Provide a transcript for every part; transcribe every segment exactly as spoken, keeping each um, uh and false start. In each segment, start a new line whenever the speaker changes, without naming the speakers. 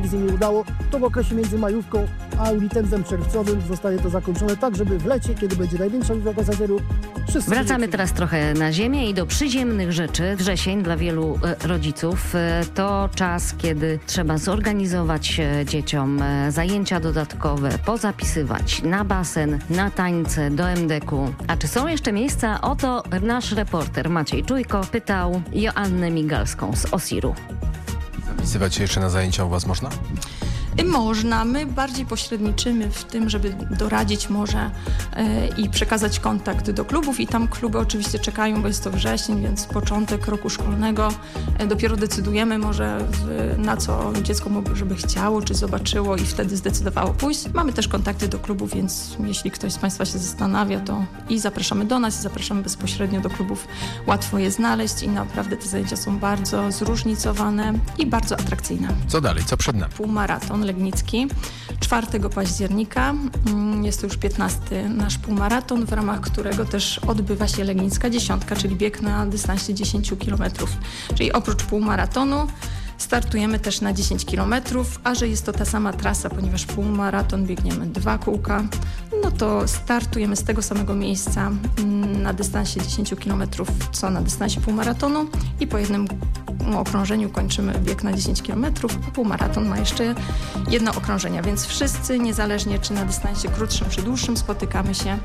wizji nie udało, to w okresie między majówką a weekendem czerwcowym zostaje to zakończone, tak żeby w lecie, kiedy będzie największa liczba pasażerów, wszyscy...
Wracamy teraz trochę na ziemię i do przyziemnych rzeczy. Wrzesień dla wielu e, rodziców e, to czas, kiedy trzeba zorganizować e, dzieciom e, zajęcia dodatkowe, pozapisywać na basen, na tańce, do em de ku. A czy są jeszcze miejsca? Oto nasz reporter Maciej Czujko pytał Joannę Migalską z Osiru.
Zapisywać się jeszcze na zajęcia u was można?
Można. My bardziej pośredniczymy w tym, żeby doradzić może yy, i przekazać kontakt do klubów i tam kluby oczywiście czekają, bo jest to wrzesień, więc początek roku szkolnego. Yy, dopiero decydujemy może w, na co dziecko żeby chciało, czy zobaczyło i wtedy zdecydowało pójść. Mamy też kontakty do klubów, więc jeśli ktoś z Państwa się zastanawia, to i zapraszamy do nas, i zapraszamy bezpośrednio do klubów. Łatwo je znaleźć i naprawdę te zajęcia są bardzo zróżnicowane i bardzo atrakcyjne.
Co dalej? Co przed nami?
Półmaraton legnicki czwartego października. Jest to już piętnasty nasz półmaraton, w ramach którego też odbywa się Legnicka Dziesiątka, czyli bieg na dystansie dziesięć kilometrów. Czyli oprócz półmaratonu startujemy też na dziesięć kilometrów, a że jest to ta sama trasa, ponieważ półmaraton biegniemy dwa kółka, no to startujemy z tego samego miejsca na dystansie dziesięć kilometrów, co na dystansie półmaratonu i po jednym okrążeniu kończymy bieg na dziesięć kilometrów, a półmaraton ma jeszcze jedno okrążenie, więc wszyscy, niezależnie czy na dystansie krótszym czy dłuższym, spotykamy się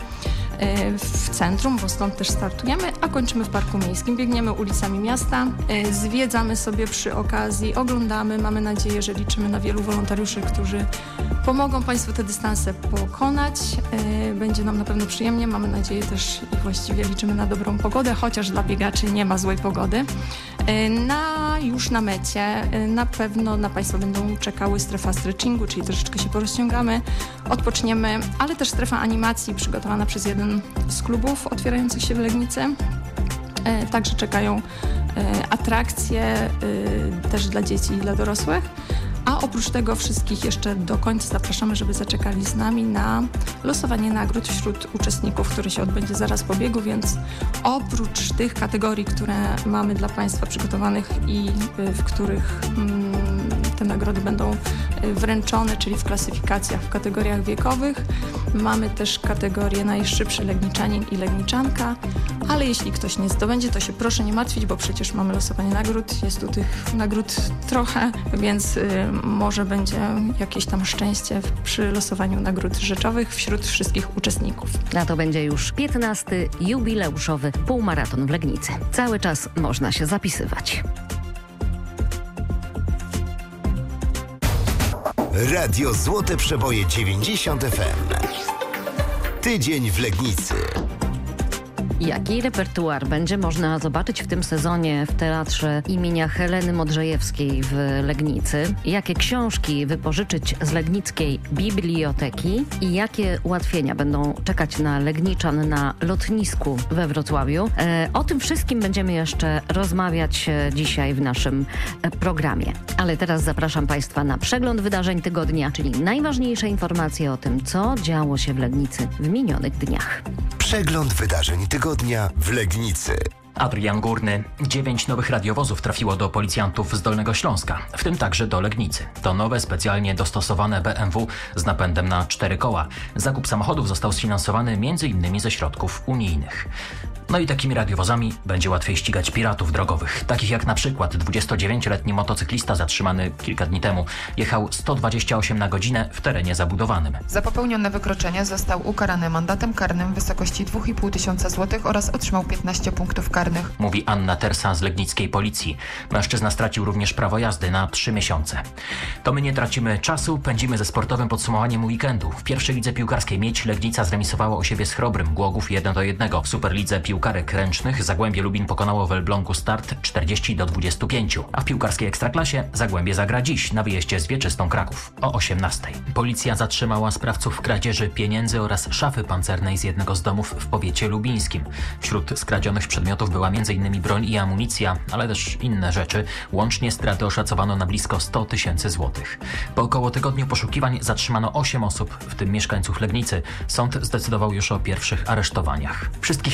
w centrum, bo stąd też startujemy, a kończymy w Parku Miejskim. Biegniemy ulicami miasta, zwiedzamy sobie przy okazji, oglądamy, mamy nadzieję, że liczymy na wielu wolontariuszy, którzy pomogą Państwu te dystanse pokonać. Będzie nam na pewno przyjemnie, mamy nadzieję też i właściwie liczymy na dobrą pogodę, chociaż dla biegaczy nie ma złej pogody. Na, już na mecie na pewno na Państwa będą czekały strefa stretchingu, czyli troszeczkę się porozciągamy, odpoczniemy, ale też strefa animacji przygotowana przez jeden z klubów otwierających się w Legnicy. Także czekają atrakcje też dla dzieci i dla dorosłych. A oprócz tego wszystkich jeszcze do końca zapraszamy, żeby zaczekali z nami na losowanie nagród wśród uczestników, które się odbędzie zaraz po biegu, więc oprócz tych kategorii, które mamy dla Państwa przygotowanych i w których mm, te nagrody będą wręczone, czyli w klasyfikacjach, w kategoriach wiekowych, mamy też kategorię najszybszy Legniczanin i Legniczanka, ale jeśli ktoś nie zdobędzie, to się proszę nie martwić, bo przecież mamy losowanie nagród, jest tu tych nagród trochę, więc y, może będzie jakieś tam szczęście przy losowaniu nagród rzeczowych wśród wszystkich uczestników.
A to będzie już piętnasty jubileuszowy półmaraton w Legnicy. Cały czas można się zapisywać.
Radio Złote Przeboje dziewięćdziesiąt F M. Tydzień w Legnicy.
Jaki repertuar będzie można zobaczyć w tym sezonie w Teatrze imienia Heleny Modrzejewskiej w Legnicy? Jakie książki wypożyczyć z legnickiej biblioteki? I jakie ułatwienia będą czekać na Legniczan na lotnisku we Wrocławiu? E, o tym wszystkim będziemy jeszcze rozmawiać dzisiaj w naszym programie. Ale teraz zapraszam Państwa na przegląd wydarzeń tygodnia, czyli najważniejsze informacje o tym, co działo się w Legnicy w minionych dniach.
Przegląd wydarzeń tygodnia w Legnicy.
Adrian Górny. Dziewięć nowych radiowozów trafiło do policjantów z Dolnego Śląska, w tym także do Legnicy. To nowe, specjalnie dostosowane B M W z napędem na cztery koła. Zakup samochodów został sfinansowany między innymi ze środków unijnych. No i takimi radiowozami będzie łatwiej ścigać piratów drogowych, takich jak na przykład dwudziestodziewięcioletni motocyklista zatrzymany kilka dni temu. Jechał sto dwadzieścia osiem na godzinę w terenie zabudowanym.
Za popełnione wykroczenie został ukarany mandatem karnym w wysokości dwa i pół tysiąca złotych oraz otrzymał piętnaście punktów karnych.
Mówi Anna Tersa z legnickiej policji. Mężczyzna stracił również prawo jazdy na trzy miesiące. To my nie tracimy czasu, pędzimy ze sportowym podsumowaniem weekendu. W pierwszej lidze piłkarskiej Miedź Legnica zremisowała u siebie z Chrobrym Głogów jeden do jednego. W Superlidze piłkarek ręcznych Zagłębie Lubin pokonało w Elblągu Start czterdzieści do dwudziestu pięciu. A w piłkarskiej Ekstraklasie Zagłębie zagra dziś na wyjeździe z Wieczystą Kraków o osiemnastej. Policja zatrzymała sprawców kradzieży pieniędzy oraz szafy pancernej z jednego z domów w powiecie lubińskim. Wśród skradzionych przedmiotów była między innymi broń i amunicja, ale też inne rzeczy. Łącznie straty oszacowano na blisko sto tysięcy złotych. Po około tygodniu poszukiwań zatrzymano osiem osób, w tym mieszkańców Legnicy. Sąd zdecydował już o pierwszych aresztowaniach. Wszystkich emerytów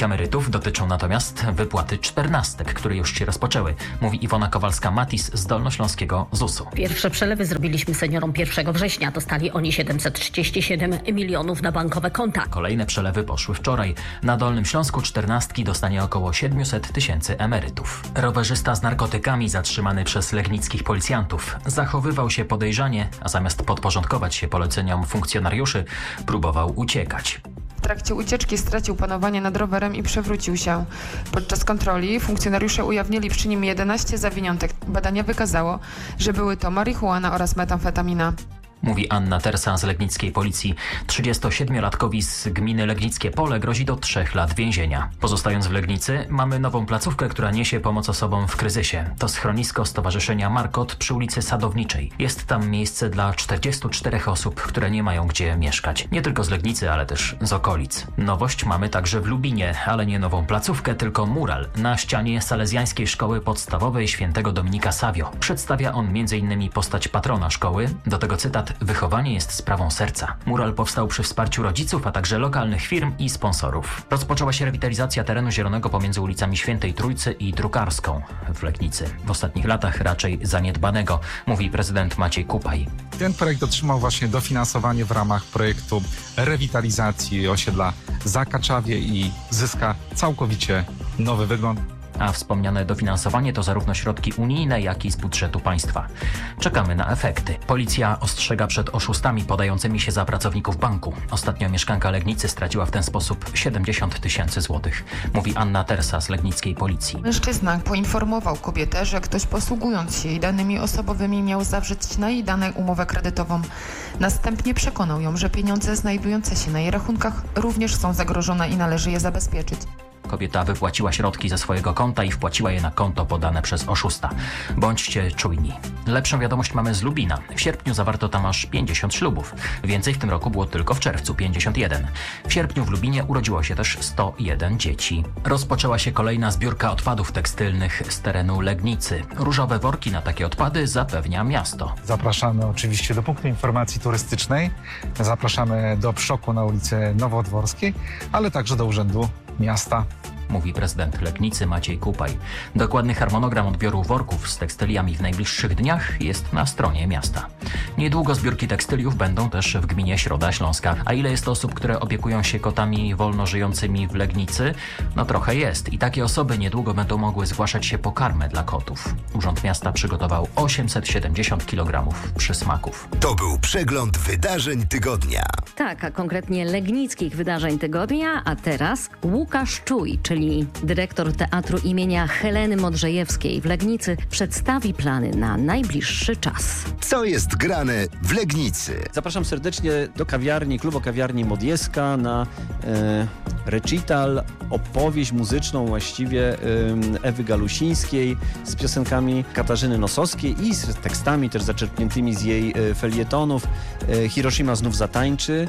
Seniorów dotyczą natomiast wypłaty czternastek, które już się rozpoczęły, mówi Iwona Kowalska-Matis z Dolnośląskiego zusu.
Pierwsze przelewy zrobiliśmy seniorom pierwszego września. Dostali oni siedemset trzydzieści siedem milionów na bankowe konta.
Kolejne przelewy poszły wczoraj. Na Dolnym Śląsku czternastki dostanie około siedemset tysięcy emerytów. Rowerzysta z narkotykami zatrzymany przez legnickich policjantów zachowywał się podejrzanie, a zamiast podporządkować się poleceniom funkcjonariuszy, próbował uciekać.
W trakcie ucieczki stracił panowanie nad rowerem i przewrócił się. Podczas kontroli funkcjonariusze ujawnili przy nim jedenaście zawiniątek. Badanie wykazało, że były to marihuana oraz metamfetamina.
Mówi Anna Tersa z legnickiej policji. trzydziestosiedmiolatkowi z gminy Legnickie Pole grozi do trzech lat więzienia. Pozostając w Legnicy, mamy nową placówkę, która niesie pomoc osobom w kryzysie. To schronisko Stowarzyszenia Markot przy ulicy Sadowniczej. Jest tam miejsce dla czterdziestu czterech osób, które nie mają gdzie mieszkać. Nie tylko z Legnicy, ale też z okolic. Nowość mamy także w Lubinie, ale nie nową placówkę, tylko mural na ścianie Salezjańskiej Szkoły Podstawowej Świętego Dominika Savio. Przedstawia on między innymi postać patrona szkoły, do tego cytat: wychowanie jest sprawą serca. Mural powstał przy wsparciu rodziców, a także lokalnych firm i sponsorów. Rozpoczęła się rewitalizacja terenu zielonego pomiędzy ulicami Świętej Trójcy i Drukarską w Legnicy. W ostatnich latach raczej zaniedbanego, mówi prezydent Maciej Kupaj.
Ten projekt otrzymał właśnie dofinansowanie w ramach projektu rewitalizacji osiedla Zakaczawie i zyska całkowicie nowy wygląd.
A wspomniane dofinansowanie to zarówno środki unijne, jak i z budżetu państwa. Czekamy na efekty. Policja ostrzega przed oszustami podającymi się za pracowników banku. Ostatnio mieszkanka Legnicy straciła w ten sposób siedemdziesiąt tysięcy złotych, mówi Anna Tersa z legnickiej policji.
Mężczyzna poinformował kobietę, że ktoś posługując się jej danymi osobowymi miał zawrzeć na jej dane umowę kredytową. Następnie przekonał ją, że pieniądze znajdujące się na jej rachunkach również są zagrożone i należy je zabezpieczyć.
Kobieta wypłaciła środki ze swojego konta i wpłaciła je na konto podane przez oszusta. Bądźcie czujni. Lepszą wiadomość mamy z Lubina. W sierpniu zawarto tam aż pięćdziesiąt ślubów. Więcej w tym roku było tylko w czerwcu, pięćdziesiąt jeden. W sierpniu w Lubinie urodziło się też sto jeden dzieci. Rozpoczęła się kolejna zbiórka odpadów tekstylnych z terenu Legnicy. Różowe worki na takie odpady zapewnia miasto.
Zapraszamy oczywiście do punktu informacji turystycznej. Zapraszamy do Pszoku na ulicy Nowodworskiej, ale także do Urzędu Miasta.
Mówi prezydent Legnicy Maciej Kupaj. Dokładny harmonogram odbioru worków z tekstyliami w najbliższych dniach jest na stronie miasta. Niedługo zbiórki tekstyliów będą też w gminie Środa Śląska. A ile jest osób, które opiekują się kotami wolno żyjącymi w Legnicy? No trochę jest i takie osoby niedługo będą mogły zgłaszać się po karmę dla kotów. Urząd Miasta przygotował osiemset siedemdziesiąt kilogramów przysmaków.
To był przegląd wydarzeń tygodnia.
Tak, a konkretnie legnickich wydarzeń tygodnia, a teraz Łukasz Czuj, czyli dyrektor Teatru imienia Heleny Modrzejewskiej w Legnicy, przedstawi plany na najbliższy czas.
Co jest grane w Legnicy?
Zapraszam serdecznie do kawiarni, klubu kawiarni Modjeska na e, recital, opowieść muzyczną właściwie e, Ewy Galusińskiej z piosenkami Katarzyny Nosowskiej i z tekstami też zaczerpniętymi z jej e, felietonów. E, Hiroshima znów zatańczy.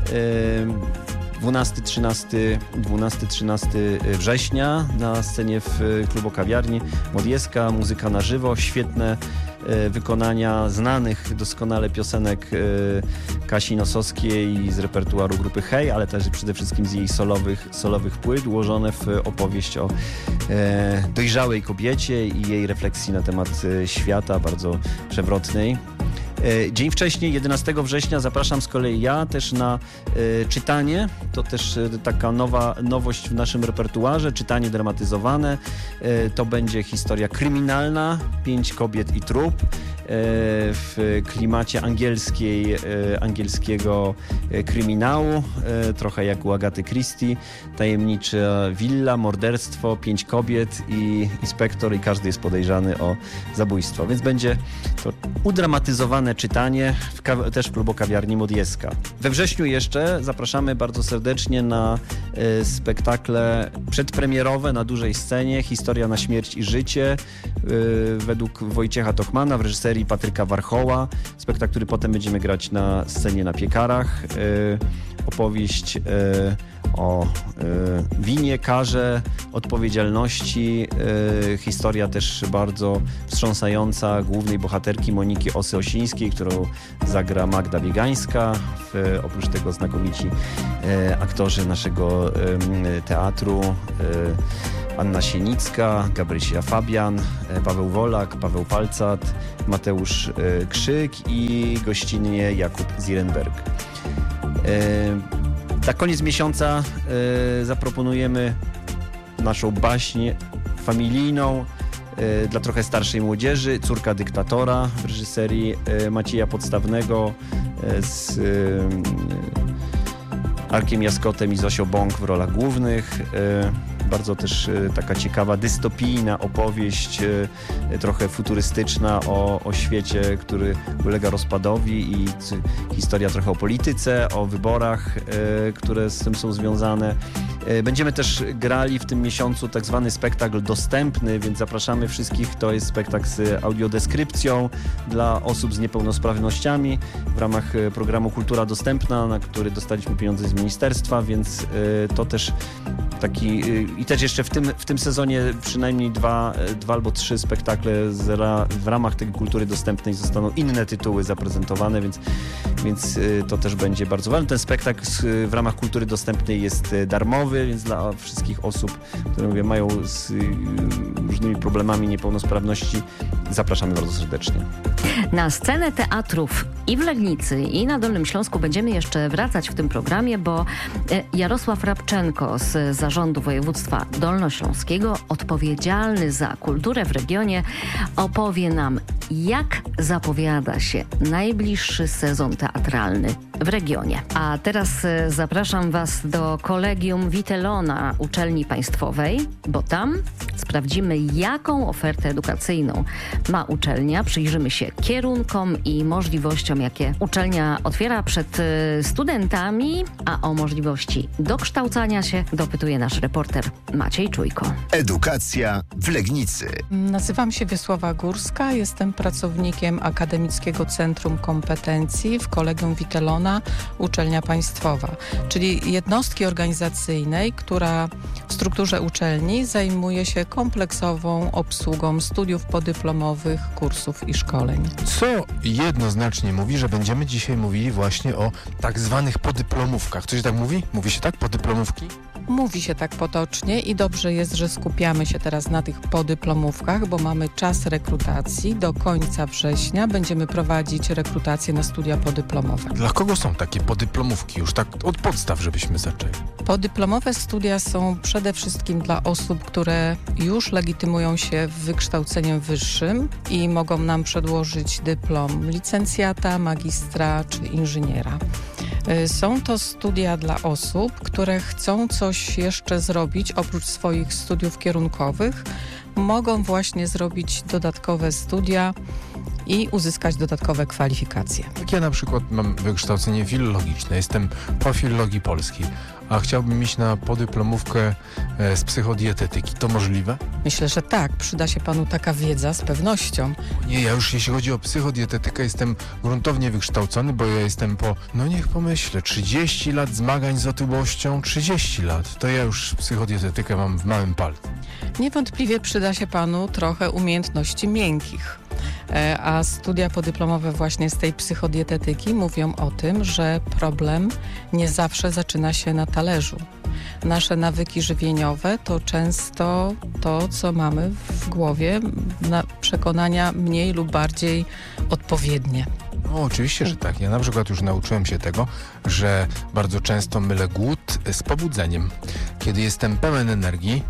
E, dwunastego trzynastego września na scenie w klubu kawiarni Modjeska, muzyka na żywo, świetne e, wykonania znanych doskonale piosenek e, Kasi Nosowskiej z repertuaru grupy Hej, ale też przede wszystkim z jej solowych, solowych płyt, ułożone w opowieść o e, dojrzałej kobiecie i jej refleksji na temat e, świata, bardzo przewrotnej. Dzień wcześniej, jedenastego września, zapraszam z kolei ja też na e, czytanie. To też e, taka nowa nowość w naszym repertuarze, czytanie dramatyzowane. E, to będzie historia kryminalna, pięć kobiet i trup. E, w klimacie angielskiej, e, angielskiego e, kryminału, e, trochę jak u Agaty Christie. Tajemnicza willa, morderstwo, pięć kobiet i inspektor i każdy jest podejrzany o zabójstwo. Więc będzie to udramatyzowane czytanie w ka- też w klubu kawiarni Modjeska. We wrześniu jeszcze zapraszamy bardzo serdecznie na e, spektakle przedpremierowe na dużej scenie Historia na śmierć i życie e, według Wojciecha Tochmana w reżyserii Patryka Warchoła. Spektakl, który potem będziemy grać na scenie na Piekarach. E, opowieść e, o y, winie, karze, odpowiedzialności. Y, historia też bardzo wstrząsająca głównej bohaterki Moniki Osy-Osińskiej, którą zagra Magda Biegańska. W, oprócz tego znakomici y, aktorzy naszego y, teatru. Y, Anna Sienicka, Gabrysia Fabian, Paweł Wolak, Paweł Palcat, Mateusz Krzyk i gościnnie Jakub Zirenberg. Na koniec miesiąca zaproponujemy naszą baśń familijną dla trochę starszej młodzieży, Córka dyktatora w reżyserii Macieja Podstawnego z Arkiem Jaskotem i Zosią Bąk w rolach głównych. Bardzo też taka ciekawa, dystopijna opowieść, trochę futurystyczna o, o świecie, który ulega rozpadowi i historia trochę o polityce, o wyborach, które z tym są związane. Będziemy też grali w tym miesiącu tak zwany spektakl dostępny, więc zapraszamy wszystkich. To jest spektakl z audiodeskrypcją dla osób z niepełnosprawnościami w ramach programu Kultura Dostępna, na który dostaliśmy pieniądze z ministerstwa, więc to też taki... I też jeszcze w tym, w tym sezonie przynajmniej dwa, dwa albo trzy spektakle z ra, w ramach tej kultury dostępnej zostaną inne tytuły zaprezentowane, więc, więc to też będzie bardzo ważne. Ten spektakl w ramach kultury dostępnej jest darmowy, więc dla wszystkich osób, które mówię, mają z różnymi problemami niepełnosprawności, zapraszamy bardzo serdecznie.
Na scenę teatrów i w Legnicy, i na Dolnym Śląsku będziemy jeszcze wracać w tym programie, bo Jarosław Rabczenko z Zarządu Województwa Dolnośląskiego, odpowiedzialny za kulturę w regionie, opowie nam, jak zapowiada się najbliższy sezon teatralny w regionie. A teraz zapraszam Was do Kolegium Witelona Uczelni Państwowej, bo tam sprawdzimy, jaką ofertę edukacyjną ma uczelnia. Przyjrzymy się kierunkom i możliwościom, jakie uczelnia otwiera przed studentami, a o możliwości dokształcania się dopytuje nasz reporter Maciej Czujko.
Edukacja w Legnicy.
Nazywam się Wiesława Górska, jestem pracownikiem Akademickiego Centrum Kompetencji w Kolegium Witelona Uczelnia Państwowa, czyli jednostki organizacyjnej, która w strukturze uczelni zajmuje się kompleksową obsługą studiów podyplomowych, kursów i szkoleń.
Co jednoznacznie mówi, że będziemy dzisiaj mówili właśnie o tak zwanych podyplomówkach. Coś tak mówi? Mówi się tak? Podyplomówki?
Mówi się tak potocznie i dobrze jest, że skupiamy się teraz na tych podyplomówkach, bo mamy czas rekrutacji. Do końca września będziemy prowadzić rekrutację na studia podyplomowe.
Dla kogo są takie podyplomówki? Już tak od podstaw, żebyśmy zaczęli.
Podyplomowe studia są przede wszystkim dla osób, które już legitymują się wykształceniem wyższym i mogą nam przedłożyć dyplom licencjata, magistra czy inżyniera. Są to studia dla osób, które chcą coś jeszcze zrobić oprócz swoich studiów kierunkowych. Mogą właśnie zrobić dodatkowe studia i uzyskać dodatkowe kwalifikacje.
Jak ja na przykład mam wykształcenie filologiczne, jestem po filologii polskiej, a chciałbym iść na podyplomówkę z psychodietetyki. To możliwe?
Myślę, że tak. Przyda się panu taka wiedza z pewnością.
Nie, ja już jeśli chodzi o psychodietetykę jestem gruntownie wykształcony, bo ja jestem po, no niech pomyślę, trzydzieści lat zmagań z otyłością, trzydzieści lat. To ja już psychodietetykę mam w małym palcu.
Niewątpliwie przyda się panu trochę umiejętności miękkich. A studia podyplomowe właśnie z tej psychodietetyki mówią o tym, że problem nie zawsze zaczyna się na talerzu. Nasze nawyki żywieniowe to często to, co mamy w głowie, na przekonania mniej lub bardziej odpowiednie.
No, oczywiście, że tak. Ja na przykład już nauczyłem się tego, że bardzo często mylę głód z pobudzeniem. Kiedy jestem pełen energii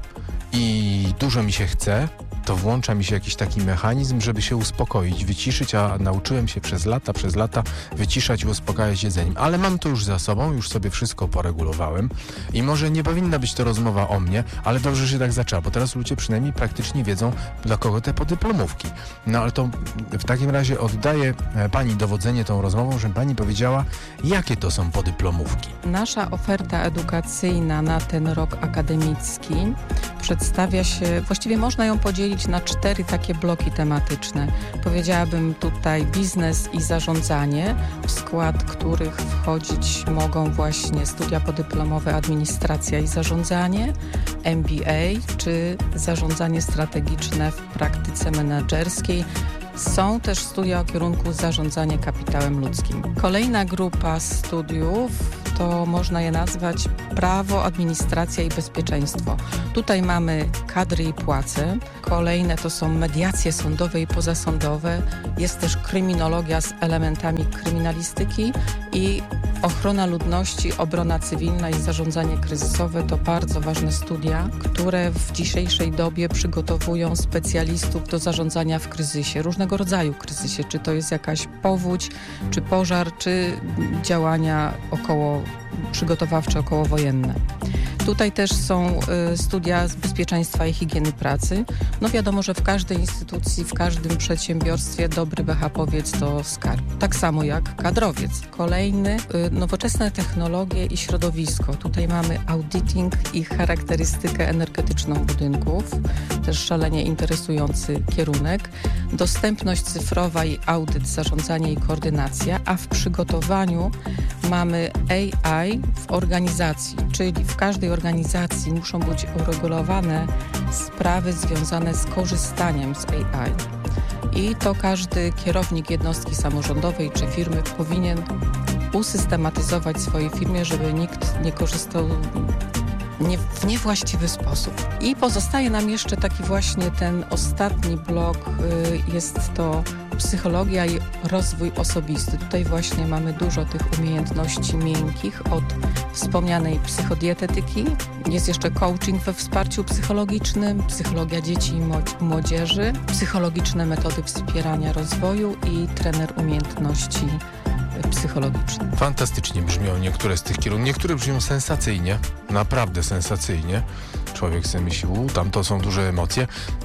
i dużo mi się chce, to włącza mi się jakiś taki mechanizm, żeby się uspokoić, wyciszyć, a nauczyłem się przez lata, przez lata wyciszać i uspokajać jedzeniem. Ale mam to już za sobą, już sobie wszystko poregulowałem i może nie powinna być to rozmowa o mnie, ale dobrze, że się tak zaczęła, bo teraz ludzie przynajmniej praktycznie wiedzą, dla kogo te podyplomówki. No ale to w takim razie oddaję pani dowodzenie tą rozmową, żeby pani powiedziała, jakie to są podyplomówki.
Nasza oferta edukacyjna na ten rok akademicki przedstawia się, właściwie można ją podzielić na cztery takie bloki tematyczne. Powiedziałabym tutaj biznes i zarządzanie, w skład których wchodzić mogą właśnie studia podyplomowe administracja i zarządzanie, M B A czy zarządzanie strategiczne w praktyce menedżerskiej. Są też studia o kierunku zarządzanie kapitałem ludzkim. Kolejna grupa studiów to można je nazwać prawo, administracja i bezpieczeństwo. Tutaj mamy kadry i płace. Kolejne to są mediacje sądowe i pozasądowe. Jest też kryminologia z elementami kryminalistyki i ochrona ludności, obrona cywilna i zarządzanie kryzysowe to bardzo ważne studia, które w dzisiejszej dobie przygotowują specjalistów do zarządzania w kryzysie, różnego rodzaju kryzysie, czy to jest jakaś powódź, czy pożar, czy działania około przygotowawcze okołowojenne. Tutaj też są y, studia z bezpieczeństwa i higieny pracy. No wiadomo, że w każdej instytucji, w każdym przedsiębiorstwie dobry behapowiec to skarb. Tak samo jak kadrowiec. Kolejny, y, nowoczesne technologie i środowisko. Tutaj mamy auditing i charakterystykę energetyczną budynków. Też szalenie interesujący kierunek. Dostępność cyfrowa i audyt, zarządzanie i koordynacja. A w przygotowaniu mamy A I w organizacji, czyli w każdej organizacji muszą być uregulowane sprawy związane z korzystaniem z A I. I to każdy kierownik jednostki samorządowej czy firmy powinien usystematyzować w swojej firmie, żeby nikt nie korzystał nie, w niewłaściwy sposób. I pozostaje nam jeszcze taki właśnie ten ostatni blok, y, jest to psychologia i rozwój osobisty. Tutaj właśnie mamy dużo tych umiejętności miękkich, od wspomnianej psychodietetyki. Jest jeszcze coaching we wsparciu psychologicznym, psychologia dzieci i młodzieży, psychologiczne metody wspierania rozwoju i trener umiejętności psychologicznych.
Fantastycznie brzmią niektóre z tych kierunków. Niektóre brzmią sensacyjnie, naprawdę sensacyjnie. Człowiek sobie myśli, u, tam to są duże emocje,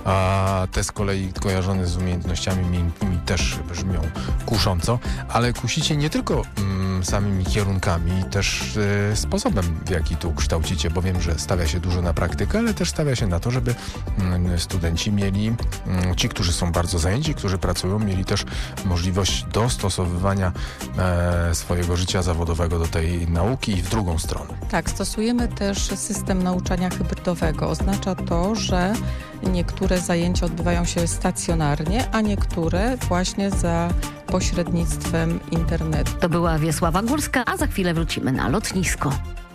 a te z kolei kojarzone z umiejętnościami miękkimi też brzmią kusząco, ale kusicie nie tylko mm, samymi kierunkami, też y, sposobem, w jaki tu kształcicie, bo wiem, że stawia się dużo na praktykę, ale też stawia się na to, żeby y, studenci mieli, y, ci, którzy są bardzo zajęci, którzy pracują, mieli też możliwość dostosowywania y, swojego życia zawodowego do tej nauki i w drugą stronę.
Tak, stosujemy też system nauczania hybrydowego. Oznacza to, że niektóre zajęcia odbywają się stacjonarnie, a niektóre właśnie za pośrednictwem internetu.
To była Wiesława Górska, a za chwilę wrócimy na lotnisko.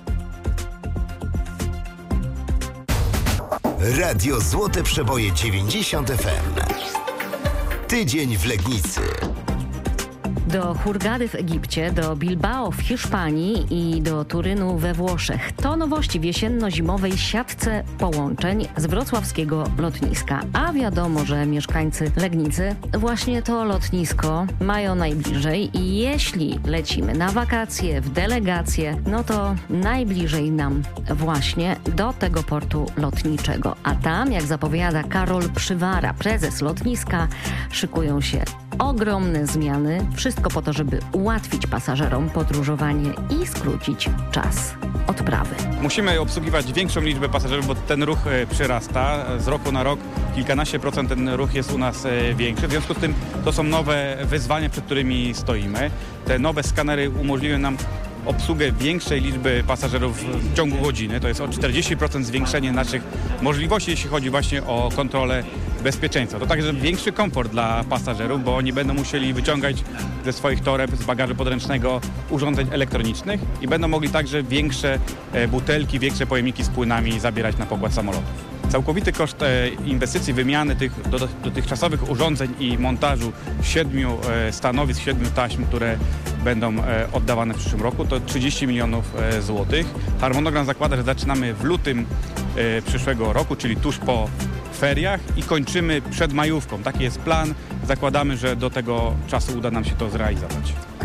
Radio Złote Przeboje dziewięćdziesiąt F M. Tydzień w Legnicy.
Do Hurgady w Egipcie, do Bilbao w Hiszpanii i do Turynu we Włoszech. To nowości w jesienno-zimowej siatce połączeń z wrocławskiego lotniska. A wiadomo, że mieszkańcy Legnicy właśnie to lotnisko mają najbliżej i jeśli lecimy na wakacje, w delegacje, no to najbliżej nam właśnie do tego portu lotniczego. A tam, jak zapowiada Karol Przywara, prezes lotniska, szykują się ogromne zmiany. Wszystko po to, żeby ułatwić pasażerom podróżowanie i skrócić czas odprawy.
Musimy obsługiwać większą liczbę pasażerów, bo ten ruch przyrasta. Z roku na rok kilkanaście procent ten ruch jest u nas większy. W związku z tym to są nowe wyzwania, przed którymi stoimy. Te nowe skanery umożliwią nam obsługę większej liczby pasażerów w ciągu godziny. To jest o czterdzieści procent zwiększenie naszych możliwości, jeśli chodzi właśnie o kontrolę bezpieczeństwa. To także większy komfort dla pasażerów, bo oni będą musieli wyciągać ze swoich toreb, z bagażu podręcznego urządzeń elektronicznych i będą mogli także większe butelki, większe pojemniki z płynami zabierać na pokład samolotów. Całkowity koszt inwestycji, wymiany tych dotychczasowych urządzeń i montażu siedmiu stanowisk, siedmiu taśm, które będą oddawane w przyszłym roku, to trzydzieści milionów złotych. Harmonogram zakłada, że zaczynamy w lutym przyszłego roku, czyli tuż po feriach i kończymy przed majówką. Taki jest plan. Zakładamy, że do tego czasu uda nam się to zrealizować.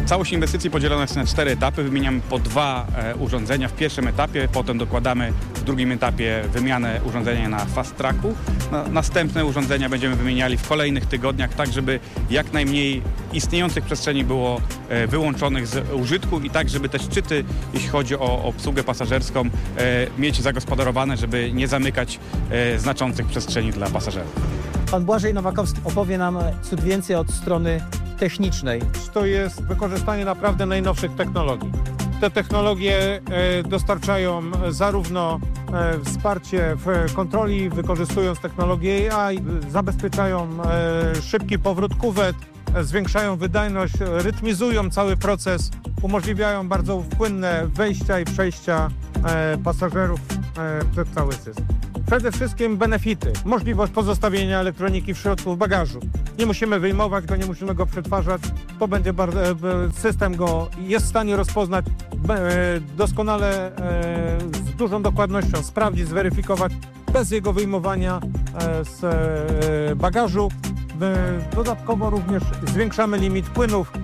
Całość inwestycji podzielona jest na cztery etapy. Wymieniamy po dwa e, urządzenia w pierwszym etapie, potem dokładamy w drugim etapie wymianę urządzenia na fast tracku. Na, następne urządzenia będziemy wymieniali w kolejnych tygodniach, tak żeby jak najmniej istniejących przestrzeni było e, wyłączonych z użytku i tak, żeby te szczyty, jeśli chodzi o obsługę pasażerską, e, mieć zagospodarowane, żeby nie zamykać e, znaczących przestrzeni dla pasażerów.
Pan Błażej Nowakowski opowie nam ciut więcej od strony technicznej.
To jest wykorzystanie naprawdę najnowszych technologii. Te technologie e, dostarczają zarówno e, wsparcie w kontroli, wykorzystując technologię A I, zabezpieczają e, szybki powrót kuwet, e, zwiększają wydajność, rytmizują cały proces, umożliwiają bardzo płynne wejścia i przejścia e, pasażerów e, przez cały system. Przede wszystkim benefity. Możliwość pozostawienia elektroniki w środku w bagażu. Nie musimy wyjmować go, nie musimy go przetwarzać. To będzie bardzo, system go jest w stanie rozpoznać doskonale, z dużą dokładnością, sprawdzić, zweryfikować bez jego wyjmowania z bagażu. Dodatkowo również zwiększamy limit płynów.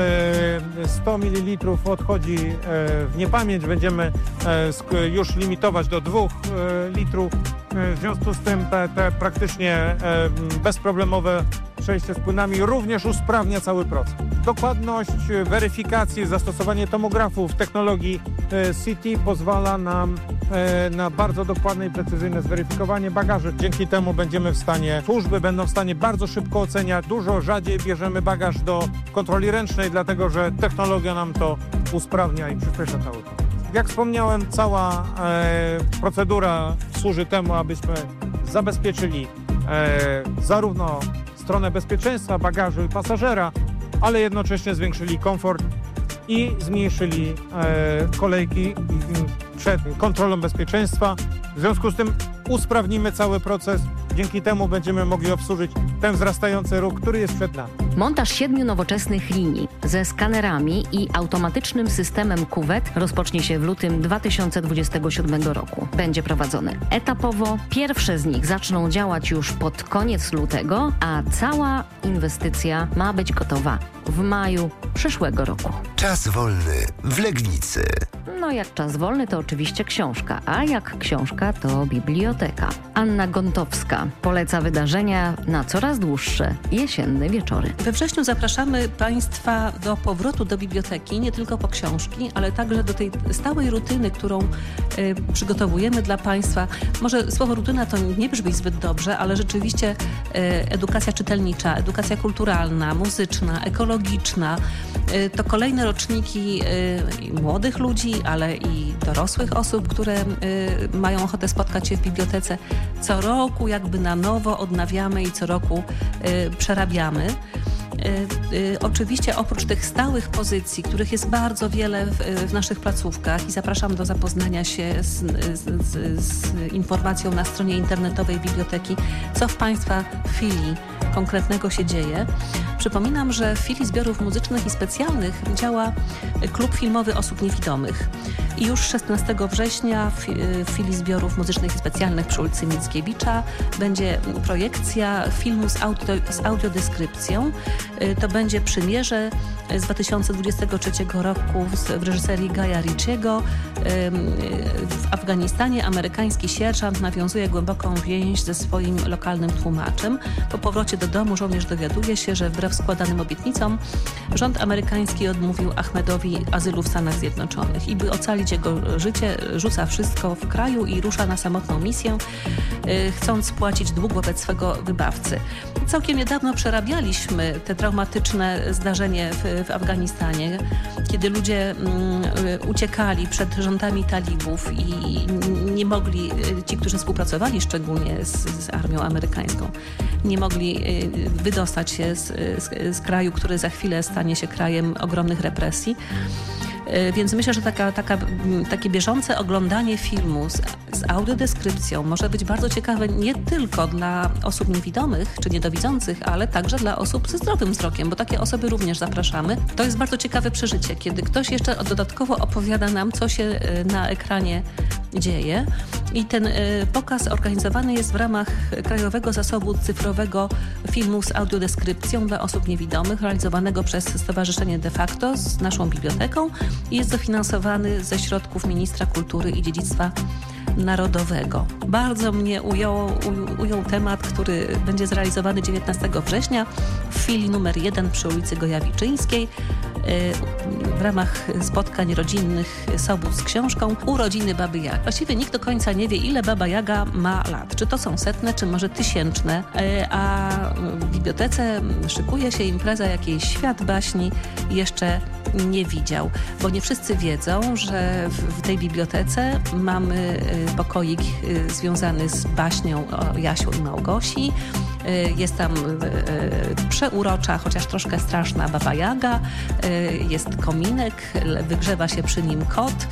sto mililitrów odchodzi w niepamięć. Będziemy już limitować do dwóch litrów. W związku z tym te, te praktycznie bezproblemowe przejście z płynami również usprawnia cały proces. Dokładność weryfikacji, zastosowanie tomografów, technologii C T pozwala nam na bardzo dokładne i precyzyjne zweryfikowanie bagaży. Dzięki temu będziemy w stanie, służby będą w stanie bardzo szybko oceniać. Dużo rzadziej bierzemy bagaż do kontroli ręcznej, dlatego że technologia nam to usprawnia i przyspiesza cały proces. Jak wspomniałem, cała e, procedura służy temu, abyśmy zabezpieczyli e, zarówno stronę bezpieczeństwa bagażu i pasażera, ale jednocześnie zwiększyli komfort i zmniejszyli e, kolejki przed kontrolą bezpieczeństwa. W związku z tym usprawnimy cały proces. Dzięki temu będziemy mogli obsłużyć ten wzrastający ruch, który jest przed nami.
Montaż siedmiu nowoczesnych linii ze skanerami i automatycznym systemem kuwet rozpocznie się w lutym dwa tysiące dwudziestego siódmego roku. Będzie prowadzony etapowo. Pierwsze z nich zaczną działać już pod koniec lutego, a cała inwestycja ma być gotowa w maju przyszłego roku.
Czas wolny w Legnicy.
No jak czas wolny to oczywiście książka, a jak książka to biblioteka. Anna Gontowska poleca wydarzenia na coraz dłuższe jesienne wieczory.
We wrześniu zapraszamy Państwa do powrotu do biblioteki, nie tylko po książki, ale także do tej stałej rutyny, którą y, przygotowujemy dla Państwa. Może słowo rutyna to nie brzmi zbyt dobrze, ale rzeczywiście y, edukacja czytelnicza, edukacja kulturalna, muzyczna, ekologiczna, y, to kolejne roczniki y, młodych ludzi, ale i dorosłych osób, które y, mają ochotę spotkać się w bibliotece. Co roku jakby na nowo odnawiamy i co roku y, przerabiamy. Y, y, oczywiście oprócz tych stałych pozycji, których jest bardzo wiele w, w naszych placówkach i zapraszam do zapoznania się z, z, z, z informacją na stronie internetowej biblioteki, co w Państwa filii konkretnego się dzieje. Przypominam, że w filii zbiorów muzycznych i specjalnych działa klub filmowy osób niewidomych. I już szesnastego września w, w filii zbiorów muzycznych i specjalnych przy ulicy Mickiewicza będzie projekcja filmu z, audio, z audiodeskrypcją. To będzie Przymierze z dwa tysiące dwudziestego trzeciego roku w reżyserii Gaja Ritchiego. W Afganistanie amerykański sierżant nawiązuje głęboką więź ze swoim lokalnym tłumaczem. Po powrocie do domu żołnierz dowiaduje się, że wbrew składanym obietnicom rząd amerykański odmówił Ahmedowi azylu w Stanach Zjednoczonych. I by ocalić jego życie, rzuca wszystko w kraju i rusza na samotną misję, chcąc spłacić dług wobec swego wybawcy. Całkiem niedawno przerabialiśmy te traumatyczne zdarzenie w, w Afganistanie, kiedy ludzie mm, uciekali przed rządami talibów i nie mogli, ci, którzy współpracowali szczególnie z, z armią amerykańską, nie mogli wydostać się z, z, z kraju, który za chwilę stanie się krajem ogromnych represji. Więc myślę, że taka, taka, takie bieżące oglądanie filmu z z audiodeskrypcją może być bardzo ciekawe nie tylko dla osób niewidomych czy niedowidzących, ale także dla osób ze zdrowym wzrokiem, bo takie osoby również zapraszamy. To jest bardzo ciekawe przeżycie, kiedy ktoś jeszcze dodatkowo opowiada nam, co się na ekranie dzieje. I ten pokaz organizowany jest w ramach Krajowego Zasobu Cyfrowego Filmu z Audiodeskrypcją dla osób niewidomych, realizowanego przez Stowarzyszenie De Facto z naszą biblioteką i jest dofinansowany ze środków Ministra Kultury i Dziedzictwa Narodowego. Bardzo mnie ujął, ujął, ujął temat, który będzie zrealizowany dziewiętnastego września w filii numer jeden przy ulicy Gojawiczyńskiej w ramach spotkań rodzinnych Sobót z książką Urodziny Baby Jagi. Właściwie nikt do końca nie wie, ile Baba Jaga ma lat. Czy to są setne, czy może tysięczne. A w bibliotece szykuje się impreza, jakiej świat baśni jeszcze nie widział. Bo nie wszyscy wiedzą, że w tej bibliotece mamy pokoik związany z baśnią o Jasiu i Małgosi. Jest tam przeurocza, chociaż troszkę straszna Baba Jaga. Jest kominek, wygrzewa się przy nim kot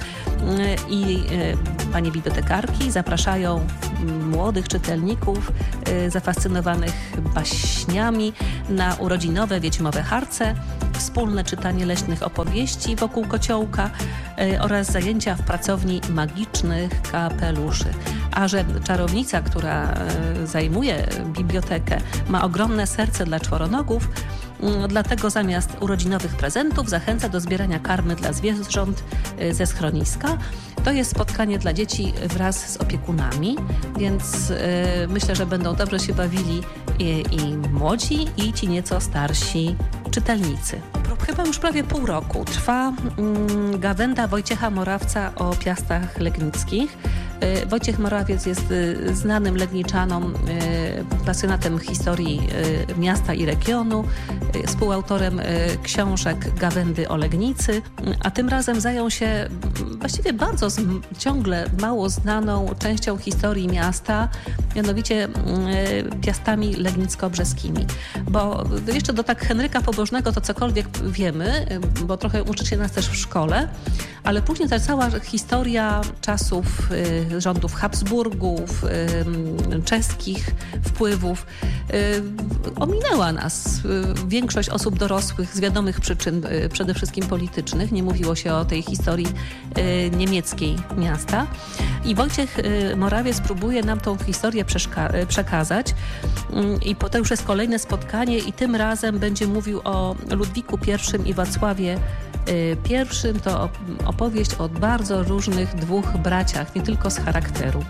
i panie bibliotekarki zapraszają młodych czytelników zafascynowanych baśniami na urodzinowe wiedźmowe harce, wspólne czytanie leśnych opowieści wokół kociołka oraz zajęcia w pracowni magicznych kapeluszy. A że czarownica, która zajmuje bibliotekę, ma ogromne serce dla czworonogów, dlatego zamiast urodzinowych prezentów zachęca do zbierania karmy dla zwierząt ze schroniska. To jest spotkanie dla dzieci wraz z opiekunami, więc y, myślę, że będą dobrze się bawili i, i młodzi, i ci nieco starsi czytelnicy. Chyba już prawie pół roku trwa mm, gawenda Wojciecha Morawca o Piastach Legnickich. Y, Wojciech Morawiec jest y, znanym Legniczanom, y, pasjonatem historii y, miasta i regionu, y, współautorem y, książek Gawędy o Legnicy, a tym razem zajął się właściwie bardzo z, ciągle mało znaną częścią historii miasta, mianowicie y, Piastami Legnicko-Brzeskimi. Bo jeszcze do tak Henryka Pobożnego to cokolwiek wiemy, bo trochę uczy się nas też w szkole, ale później ta cała historia czasów y, rządów Habsburgów, y, czeskich wpływów y, ominęła nas. Y, większość osób dorosłych z wiadomych przyczyn, y, przede wszystkim politycznych, nie mówiło się o tej historii y, niemieckiej miasta. I Wojciech y, Morawiec próbuje nam tą historię przeszka- y, przekazać y, i to już jest kolejne spotkanie i tym razem będzie mówił o Ludwiku pierwszym i Wacławie Pierwszym. To opowieść o bardzo różnych dwóch braciach, nie tylko z charakteru.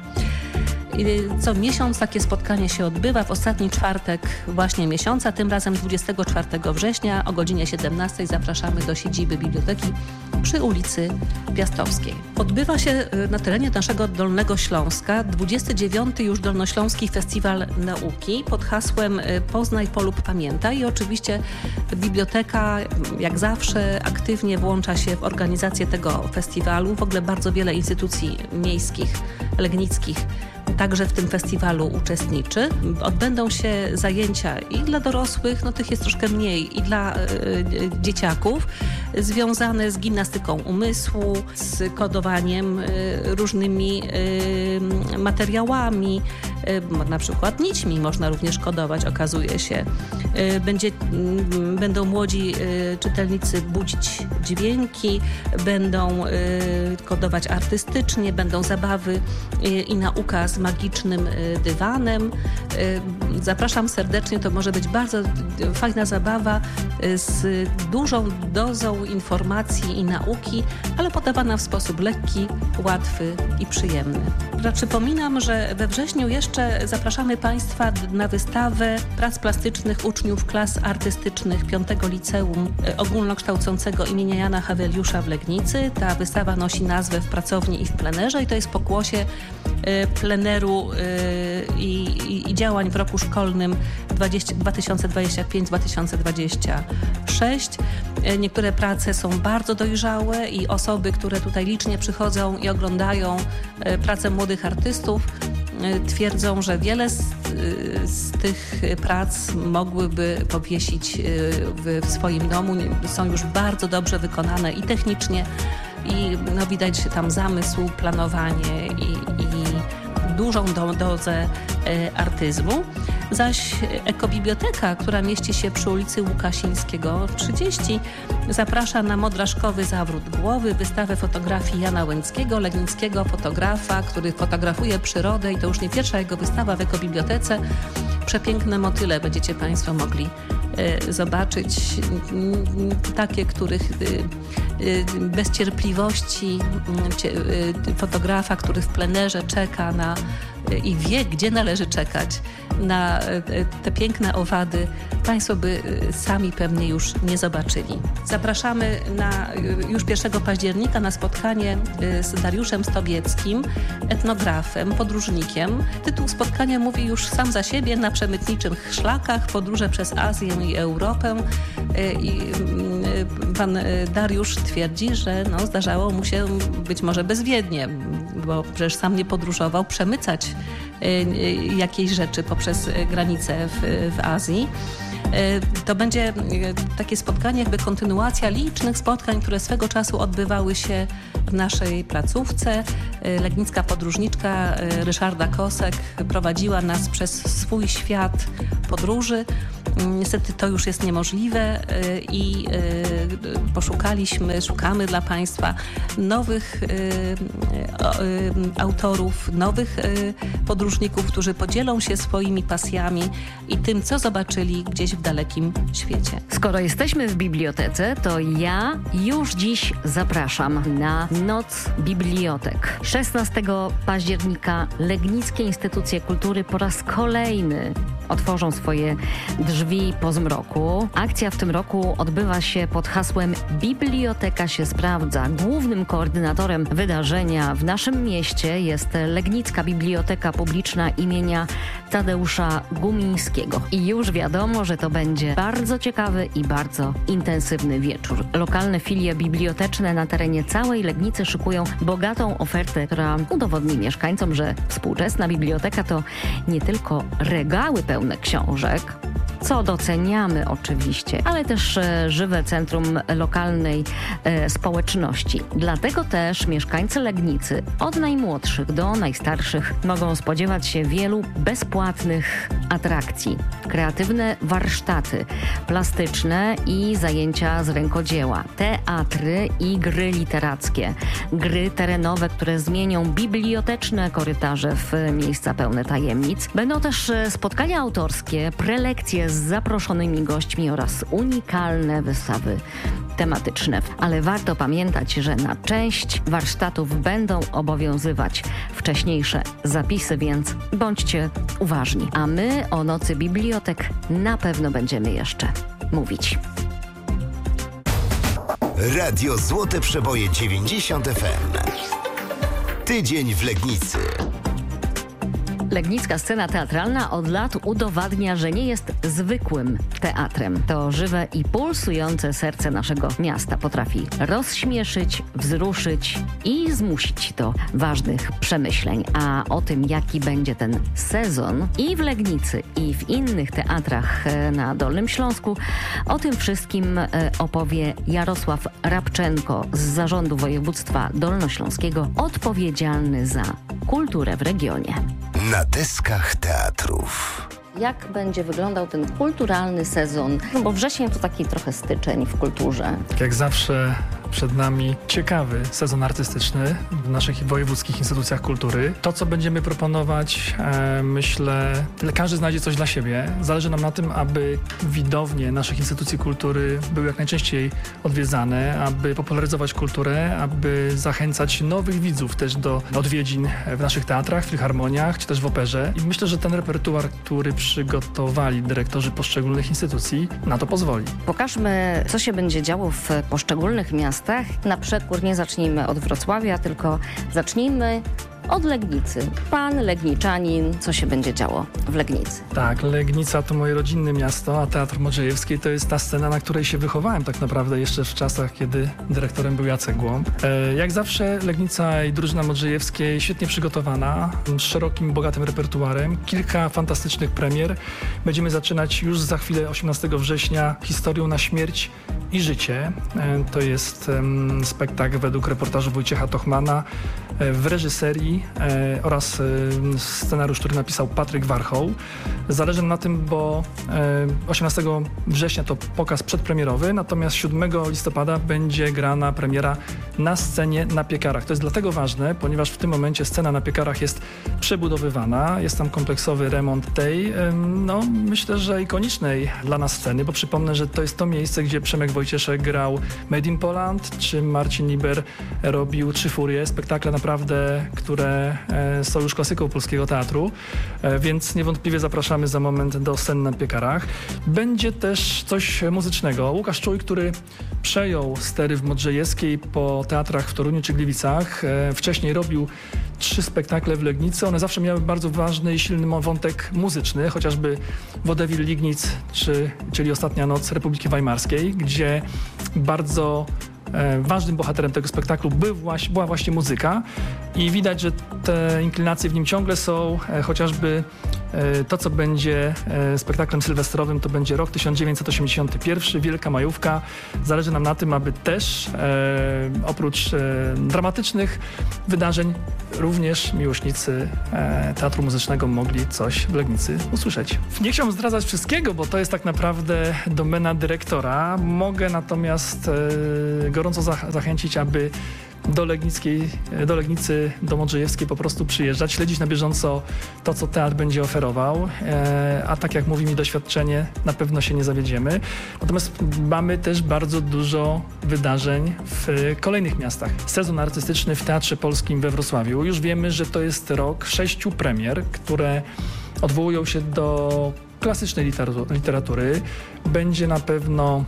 Co miesiąc takie spotkanie się odbywa w ostatni czwartek właśnie miesiąca, tym razem dwudziestego czwartego września o godzinie siedemnastej zapraszamy do siedziby biblioteki przy ulicy Piastowskiej. Odbywa się na terenie naszego Dolnego Śląska dwudziesty dziewiąty już Dolnośląski Festiwal Nauki pod hasłem Poznaj, polub, pamiętaj i oczywiście biblioteka jak zawsze aktywnie włącza się w organizację tego festiwalu. W ogóle bardzo wiele instytucji miejskich, legnickich także w tym festiwalu uczestniczy. Odbędą się zajęcia i dla dorosłych, no tych jest troszkę mniej, i dla y, dzieciaków, związane z gimnastyką umysłu, z kodowaniem y, różnymi y, materiałami, y, na przykład nićmi można również kodować, okazuje się. Y, będzie, y, będą młodzi y, czytelnicy budzić dźwięki, będą y, kodować artystycznie, będą zabawy y, i nauka z magicznym dywanem. Zapraszam serdecznie, to może być bardzo fajna zabawa z dużą dozą informacji i nauki, ale podawana w sposób lekki, łatwy i przyjemny. Przypominam, że we wrześniu jeszcze zapraszamy Państwa na wystawę prac plastycznych uczniów klas artystycznych piątego Liceum Ogólnokształcącego imienia Jana Haweliusza w Legnicy. Ta wystawa nosi nazwę W pracowni i w plenerze i to jest pokłosie pleneru i, i, i działań w roku szkolnym dwa tysiące dwudziestym piątym dwa tysiące dwudziestym szóstym. Niektóre prace są bardzo dojrzałe i osoby, które tutaj licznie przychodzą i oglądają pracę młodych artystów, twierdzą, że wiele z, z tych prac mogłyby powiesić w, w swoim domu. Są już bardzo dobrze wykonane i technicznie, i no, widać tam zamysł, planowanie i, i dużą do, dozę artyzmu. Zaś ekobiblioteka, która mieści się przy ulicy Łukasińskiego trzydzieści, zaprasza na modraszkowy zawrót głowy, wystawę fotografii Jana Łęckiego, legnickiego fotografa, który fotografuje przyrodę i to już nie pierwsza jego wystawa w ekobibliotece. Przepiękne motyle będziecie Państwo mogli y, zobaczyć, y, takie, których y, y, bez cierpliwości y, fotografa, który w plenerze czeka na y, i wie, gdzie należy czekać na y, te piękne owady, Państwo by y, sami pewnie już nie zobaczyli. Zapraszamy na, y, już pierwszego października na spotkanie y, z Dariuszem Stobieckim, etnografem, podróżnikiem. Tytuł spotkania mówi już sam za siebie: na przemytniczych szlakach, podróże przez Azję i Europę. I pan Dariusz twierdzi, że no, zdarzało mu się być może bezwiednie, bo przecież sam nie podróżował, przemycać jakieś rzeczy poprzez granice w, w Azji. To będzie takie spotkanie, jakby kontynuacja licznych spotkań, które swego czasu odbywały się w naszej placówce. Legnicka podróżniczka Ryszarda Kosek prowadziła nas przez swój świat podróży. Niestety to już jest niemożliwe i poszukaliśmy, szukamy dla Państwa nowych autorów, nowych podróżników, którzy podzielą się swoimi pasjami i tym, co zobaczyli gdzieś w dalekim świecie.
Skoro jesteśmy w bibliotece, to ja już dziś zapraszam na Noc Bibliotek. szesnastego października legnickie instytucje kultury po raz kolejny otworzą swoje drzwi po zmroku. Akcja w tym roku odbywa się pod hasłem Biblioteka się sprawdza. Głównym koordynatorem wydarzenia w naszym mieście jest Legnicka Biblioteka Publiczna imienia Tadeusza Gumińskiego. I już wiadomo, że to będzie bardzo ciekawy i bardzo intensywny wieczór. Lokalne filie biblioteczne na terenie całej Legnicy szykują bogatą ofertę, która udowodni mieszkańcom, że współczesna biblioteka to nie tylko regały pełne książek, co doceniamy oczywiście, ale też e, żywe centrum lokalnej e, społeczności. Dlatego też mieszkańcy Legnicy od najmłodszych do najstarszych mogą spodziewać się wielu bezpłatnych atrakcji. Kreatywne warsztaty plastyczne i zajęcia z rękodzieła, teatry i gry literackie, gry terenowe, które zmienią biblioteczne korytarze w miejsca pełne tajemnic. Będą też spotkania autorskie, prelekcje z zaproszonymi gośćmi oraz unikalne wystawy tematyczne. Ale warto pamiętać, że na część warsztatów będą obowiązywać wcześniejsze zapisy, więc bądźcie uważni. A my o Nocy Bibliotek na pewno będziemy jeszcze mówić.
Radio Złote Przeboje dziewięćdziesiąt F M. Tydzień w Legnicy.
Legnicka scena teatralna od lat udowadnia, że nie jest zwykłym teatrem. To żywe i pulsujące serce naszego miasta potrafi rozśmieszyć, wzruszyć i zmusić do ważnych przemyśleń. A o tym, jaki będzie ten sezon i w Legnicy, i w innych teatrach na Dolnym Śląsku, o tym wszystkim opowie Jarosław Rabczenko z Zarządu Województwa Dolnośląskiego, odpowiedzialny za kulturę w regionie.
Na deskach teatrów.
Jak będzie wyglądał ten kulturalny sezon? No bo wrzesień to taki trochę styczeń w kulturze.
Jak zawsze przed nami ciekawy sezon artystyczny w naszych wojewódzkich instytucjach kultury. To, co będziemy proponować, e, myślę, każdy znajdzie coś dla siebie. Zależy nam na tym, aby widownie naszych instytucji kultury były jak najczęściej odwiedzane, aby popularyzować kulturę, aby zachęcać nowych widzów też do odwiedzin w naszych teatrach, filharmoniach, czy też w operze. I myślę, że ten repertuar, który przygotowali dyrektorzy poszczególnych instytucji, na to pozwoli.
Pokażmy, co się będzie działo w poszczególnych miastach. Na przekór nie zacznijmy od Wrocławia, tylko zacznijmy od Legnicy. Pan Legniczanin, co się będzie działo w Legnicy?
Tak, Legnica to moje rodzinne miasto, a Teatr Modrzejewski to jest ta scena, na której się wychowałem tak naprawdę jeszcze w czasach, kiedy dyrektorem był Jacek Głąb. E, jak zawsze Legnica i drużyna Modrzejewskiej świetnie przygotowana, z szerokim, bogatym repertuarem, kilka fantastycznych premier. Będziemy zaczynać już za chwilę, osiemnastego września, historią na śmierć i życie. E, to jest e, spektakl według reportażu Wojciecha Tochmana e, w reżyserii e, oraz e, scenariusz, który napisał Patryk Warchoł. Zależy nam na tym, bo e, osiemnastego września to pokaz przedpremierowy, natomiast siódmego listopada będzie grana premiera na scenie na Piekarach. To jest dlatego ważne, ponieważ w tym momencie scena na Piekarach jest przebudowywana, jest tam kompleksowy remont tej, e, no myślę, że ikonicznej dla nas sceny, bo przypomnę, że to jest to miejsce, gdzie Przemek Wojcieszek grał Made in Poland, czy Marcin Liber robił Trzy Furie, spektakle naprawdę, które e, są już klasyką polskiego teatru, e, więc niewątpliwie zapraszamy za moment do scen na Piekarach. Będzie też coś muzycznego. Łukasz Czuj, który przejął stery w Modrzejewskiej po teatrach w Toruniu czy Gliwicach, e, wcześniej robił trzy spektakle w Legnicy. One zawsze miały bardzo ważny i silny wątek muzyczny, chociażby Wodewil Lignic, czy, czyli Ostatnia Noc Republiki Weimarskiej, gdzie bardzo e, ważnym bohaterem tego spektaklu był właśnie, była właśnie muzyka i widać, że te inklinacje w nim ciągle są, e, chociażby e, to, co będzie e, spektaklem sylwestrowym, to będzie rok tysiąc dziewięćset osiemdziesiąty pierwszy, Wielka Majówka. Zależy nam na tym, aby też e, oprócz e, dramatycznych wydarzeń również miłośnicy e, teatru muzycznego mogli coś w Legnicy usłyszeć. Nie chciałbym zdradzać wszystkiego, bo to jest tak naprawdę domena dyrektora. Mogę natomiast e, gorąco zach- zachęcić, aby do Legnickiej, do Legnicy, do Modrzejewskiej po prostu przyjeżdżać, śledzić na bieżąco to, co teatr będzie oferował, e, a tak jak mówi mi doświadczenie, na pewno się nie zawiedziemy. Natomiast mamy też bardzo dużo wydarzeń w kolejnych miastach. Sezon artystyczny w Teatrze Polskim we Wrocławiu. Już wiemy, że to jest rok sześciu premier, które odwołują się do klasycznej literatury. Będzie na pewno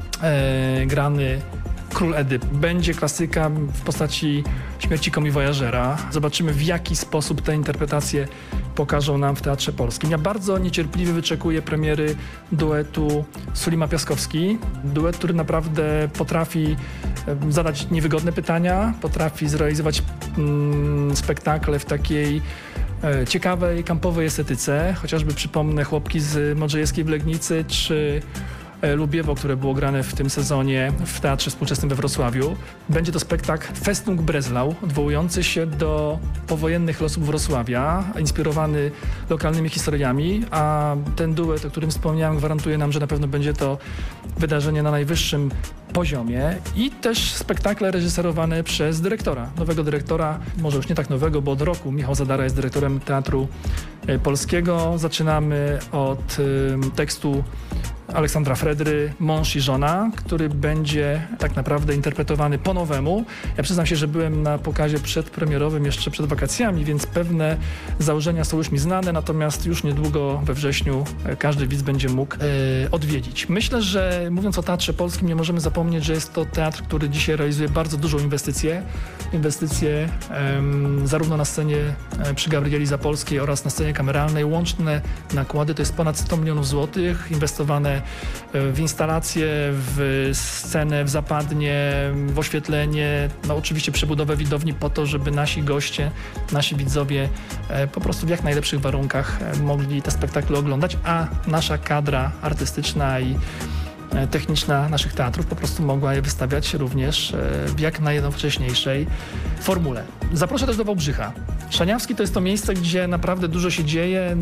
e, grany Król Edyp. Będzie klasyka w postaci Śmierci komiwojażera. Zobaczymy, w jaki sposób te interpretacje pokażą nam w Teatrze Polskim. Ja bardzo niecierpliwie wyczekuję premiery duetu Sulima-Piaskowski. Duet, który naprawdę potrafi zadać niewygodne pytania, potrafi zrealizować mm, spektakle w takiej e, ciekawej, kampowej estetyce. Chociażby przypomnę Chłopki z Modrzejewskiej w Legnicy, czy Lubiewo, które było grane w tym sezonie w Teatrze Współczesnym we Wrocławiu. Będzie to spektakl Festung Breslau, odwołujący się do powojennych losów Wrocławia, inspirowany lokalnymi historiami, a ten duet, o którym wspomniałem, gwarantuje nam, że na pewno będzie to wydarzenie na najwyższym poziomie i też spektakle reżyserowane przez dyrektora, nowego dyrektora, może już nie tak nowego, bo od roku Michał Zadara jest dyrektorem Teatru Polskiego. Zaczynamy od y, tekstu Aleksandra Fredry, Mąż i żona, który będzie tak naprawdę interpretowany po nowemu. Ja przyznam się, że byłem na pokazie przedpremierowym jeszcze przed wakacjami, więc pewne założenia są już mi znane, natomiast już niedługo we wrześniu każdy widz będzie mógł e, odwiedzić. Myślę, że mówiąc o Teatrze Polskim, nie możemy zapomnieć, że jest to teatr, który dzisiaj realizuje bardzo dużą inwestycję. Inwestycje e, zarówno na scenie e, przy Gabrieli Zapolskiej oraz na scenie kameralnej. Łączne nakłady to jest ponad sto milionów złotych inwestowane w instalacje, w scenę, w zapadnie, w oświetlenie, no oczywiście przebudowę widowni po to, żeby nasi goście, nasi widzowie po prostu w jak najlepszych warunkach mogli te spektakle oglądać, a nasza kadra artystyczna i techniczna naszych teatrów po prostu mogła je wystawiać również w jak najnowocześniejszej formule. Zaproszę też do Wałbrzycha. Szaniawski to jest to miejsce, gdzie naprawdę dużo się dzieje.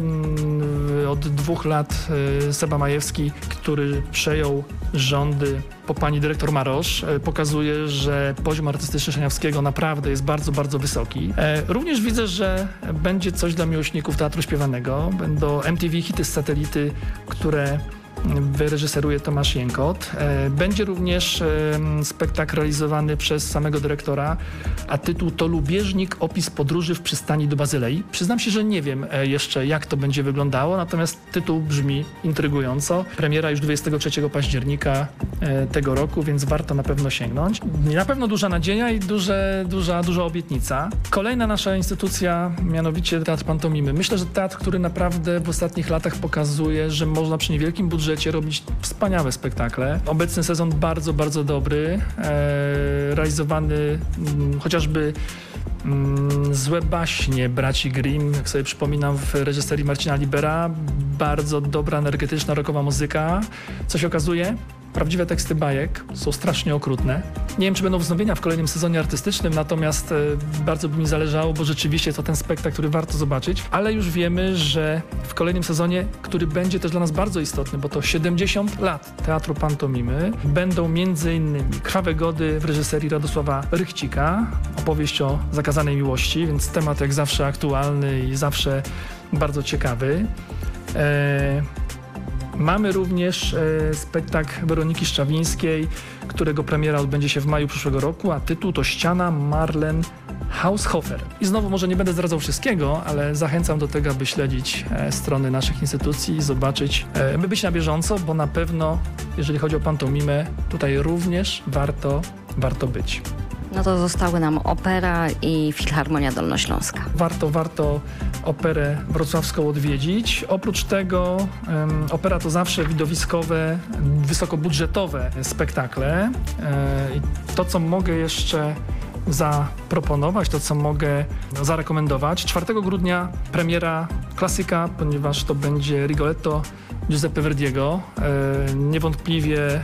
Od dwóch lat Seba Majewski, który przejął rządy po pani dyrektor Marosz, pokazuje, że poziom artystyczny Szaniawskiego naprawdę jest bardzo, bardzo wysoki. Również widzę, że będzie coś dla miłośników teatru śpiewanego. Będą M T V hity z satelity, które wyreżyseruje Tomasz Jękot. Będzie również spektakl realizowany przez samego dyrektora, a tytuł to Lubieżnik, opis podróży w przystani do Bazylei. Przyznam się, że nie wiem jeszcze, jak to będzie wyglądało, natomiast tytuł brzmi intrygująco. Premiera już dwudziestego trzeciego października tego roku, więc warto na pewno sięgnąć. Na pewno duża nadzieja i duże, duża, duża obietnica. Kolejna nasza instytucja, mianowicie Teatr Pantomimy. Myślę, że teatr, który naprawdę w ostatnich latach pokazuje, że można przy niewielkim budżecie robić wspaniałe spektakle. Obecny sezon bardzo, bardzo dobry. E, realizowany m, chociażby m, Złe baśnie braci Grimm, jak sobie przypominam, w reżyserii Marcina Libera. Bardzo dobra, energetyczna, rockowa muzyka. Co się okazuje? prawdziwe teksty bajek są strasznie okrutne. Nie wiem, czy będą wznowienia w kolejnym sezonie artystycznym, natomiast e, bardzo by mi zależało, bo rzeczywiście to ten spektakl, który warto zobaczyć, ale już wiemy, że w kolejnym sezonie, który będzie też dla nas bardzo istotny, bo to siedemdziesiąt lat Teatru Pantomimy, będą między innymi Krwawe Gody w reżyserii Radosława Rychcika, opowieść o zakazanej miłości, więc temat jak zawsze aktualny i zawsze bardzo ciekawy. E, mamy również e, spektakl Weroniki Szczawińskiej, którego premiera odbędzie się w maju przyszłego roku, a tytuł to Ściana Marlen Haushofer. I znowu może nie będę zdradzał wszystkiego, ale zachęcam do tego, aby śledzić e, strony naszych instytucji i zobaczyć, e, by być na bieżąco, bo na pewno, jeżeli chodzi o pantomimę, tutaj również warto, warto być.
No to zostały nam opera i Filharmonia Dolnośląska.
Warto, warto operę wrocławską odwiedzić. Oprócz tego um, opera to zawsze widowiskowe, wysokobudżetowe spektakle. E, i to, co mogę jeszcze zaproponować, to, co mogę zarekomendować. czwartego grudnia premiera klasyka, ponieważ to będzie Rigoletto Giuseppe Verdiego. E, niewątpliwie e,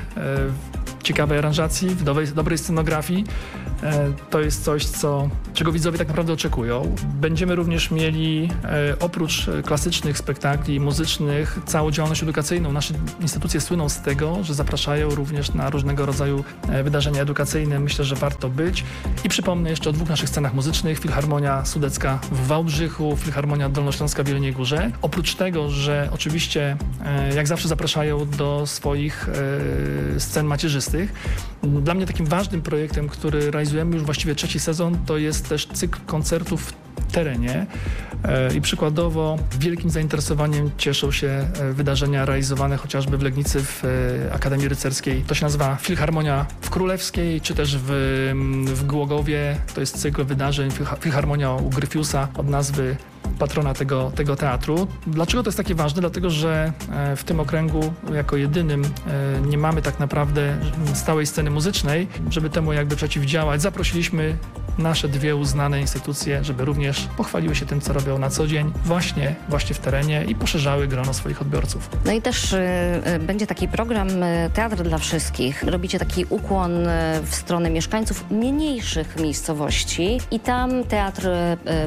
ciekawej aranżacji, w dobrej, dobrej scenografii. E, to jest coś, co, czego widzowie tak naprawdę oczekują. Będziemy również mieli, e, oprócz klasycznych spektakli muzycznych, całą działalność edukacyjną. Nasze instytucje słyną z tego, że zapraszają również na różnego rodzaju e, wydarzenia edukacyjne. Myślę, że warto być. I przypomnę jeszcze o dwóch naszych scenach muzycznych. Filharmonia Sudecka w Wałbrzychu, Filharmonia Dolnośląska w Jeleniej Górze. Oprócz tego, że oczywiście e, jak zawsze zapraszają do swoich e, scen macierzystych. Dla mnie takim ważnym projektem, który realizujemy już właściwie trzeci sezon, to jest też cykl koncertów w terenie e, i przykładowo wielkim zainteresowaniem cieszą się e, wydarzenia realizowane chociażby w Legnicy w e, Akademii Rycerskiej. To się nazywa Filharmonia w Królewskiej, czy też w, w Głogowie. To jest cykl wydarzeń Filharmonia u Gryfiusa od nazwy patrona tego, tego teatru. Dlaczego to jest takie ważne? Dlatego, że w tym okręgu jako jedynym nie mamy tak naprawdę stałej sceny muzycznej. Żeby temu jakby przeciwdziałać, zaprosiliśmy nasze dwie uznane instytucje, żeby również pochwaliły się tym, co robią na co dzień, właśnie, właśnie w terenie i poszerzały grono swoich odbiorców.
No i też y, będzie taki program y, Teatr dla Wszystkich. Robicie taki ukłon y, w stronę mieszkańców mniejszych miejscowości i tam Teatr y,